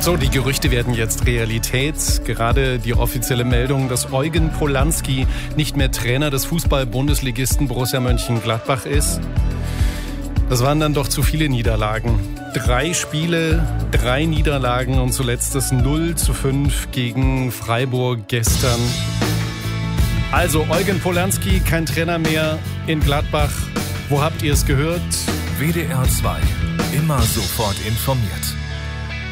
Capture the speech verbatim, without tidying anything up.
So, die Gerüchte werden jetzt Realität. Gerade die offizielle Meldung, dass Eugen Polanski nicht mehr Trainer des Fußball-Bundesligisten Borussia Mönchengladbach ist. Das waren dann doch zu viele Niederlagen. Drei Spiele, drei Niederlagen und zuletzt das null zu fünf gegen Freiburg gestern. Also Eugen Polanski, kein Trainer mehr in Gladbach. Wo habt ihr es gehört? W D R zwei, immer sofort informiert.